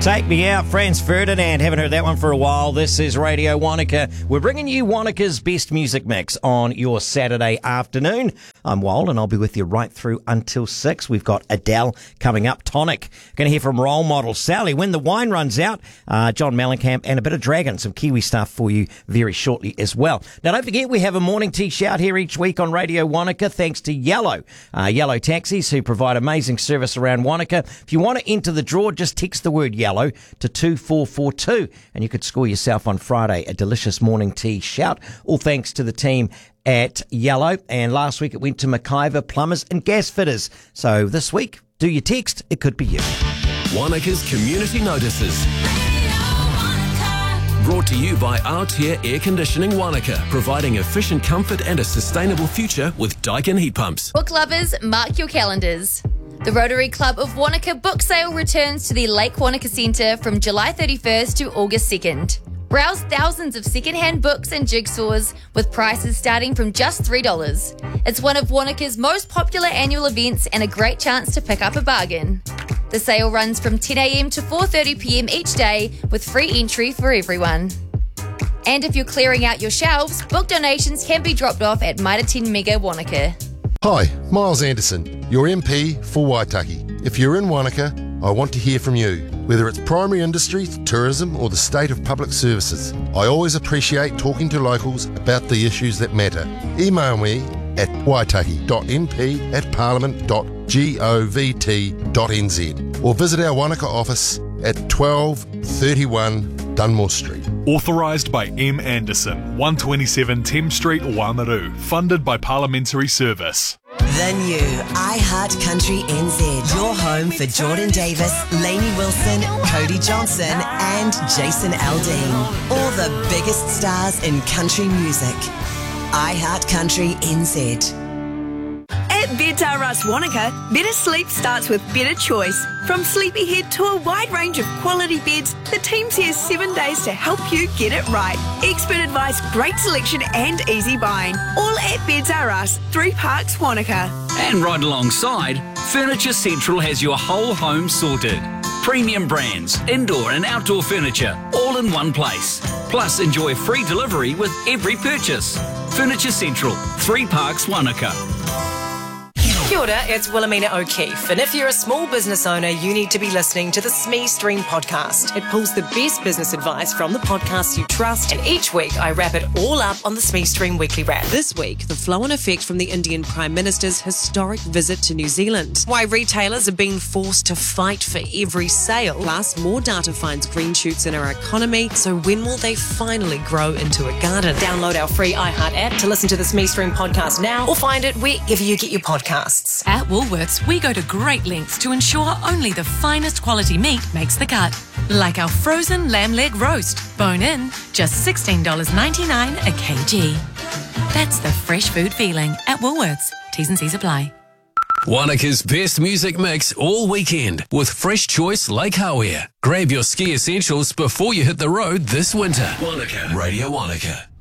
Take Me Out, Franz Ferdinand. Haven't heard that one for a while. This is Radio Wanaka. We're bringing you Wanaka's best music mix on your Saturday afternoon. I'm Wild, and I'll be with you right through until 6. We've got Adele coming up, Tonic. Going to hear from Role Model, Sally, When the Wine Runs Out, John Mellencamp, and a bit of Dragon, some Kiwi stuff for you very shortly as well. Now, don't forget, we have a morning tea shout here each week on Radio Wanaka, thanks to Yellow. Yellow Taxis, who provide amazing service around Wanaka. If you want to enter the draw, just text the word Yellow to 2442, and you could score yourself on Friday a delicious morning tea shout. All thanks to the team at Yellow. And last week it went to McIver Plumbers and Gas Fitters. So this week, do your text, it could be you. Wanaka's Community Notices. Brought to you by Aotea Air Conditioning Wanaka, providing efficient comfort and a sustainable future with Daikin heat pumps. Book lovers, mark your calendars. The Rotary Club of Wanaka book sale returns to the Lake Wanaka Centre from July 31st to August 2nd. Browse thousands of second-hand books and jigsaws with prices starting from just $3. It's one of Wanaka's most popular annual events and a great chance to pick up a bargain. The sale runs from 10 a.m. to 4:30 p.m. each day with free entry for everyone. And if you're clearing out your shelves, book donations can be dropped off at Mitre 10 Mega Wanaka. Hi, Miles Anderson, your MP for Waitaki. If you're in Wanaka, I want to hear from you. Whether it's primary industry, tourism or the state of public services, I always appreciate talking to locals about the issues that matter. Email me at waitaki.mp@parliament.govt.nz or visit our Wanaka office at 1231 Dunmore Street. Authorised by M. Anderson, 127 Thames Street, Waimaru. Funded by Parliamentary Service. The new I Heart Country NZ. Your home for Jordan Davis, Lainey Wilson, Cody Johnson and Jason Aldean. All the biggest stars in country music. I Heart Country NZ. At Beds R Us Wanaka, better sleep starts with better choice. From Sleepyhead to a wide range of quality beds, the team's here 7 days to help you get it right. Expert advice, great selection and easy buying. All at Beds R Us, 3 Parks, Wanaka. And right alongside, Furniture Central has your whole home sorted. Premium brands, indoor and outdoor furniture, all in one place. Plus, enjoy free delivery with every purchase. Furniture Central, 3 Parks, Wanaka. Kia ora, it's Wilhelmina O'Keefe, and if you're a small business owner, you need to be listening to the SME Stream podcast. It pulls the best business advice from the podcasts you trust, and each week I wrap it all up on the SME Stream Weekly Wrap. This week, the flow-on effect from the Indian Prime Minister's historic visit to New Zealand, why retailers are being forced to fight for every sale, plus more data finds green shoots in our economy, so when will they finally grow into a garden? Download our free iHeart app to listen to the SME Stream podcast now, or find it wherever you get your podcasts. At Woolworths, we go to great lengths to ensure only the finest quality meat makes the cut. Like our frozen lamb leg roast, bone in, just $16.99 a kg. That's the fresh food feeling at Woolworths. T's and C's apply. Wanaka's best music mix all weekend with Fresh Choice Lake Hawea. Grab your ski essentials before you hit the road this winter. Wanaka, Radio Wanaka.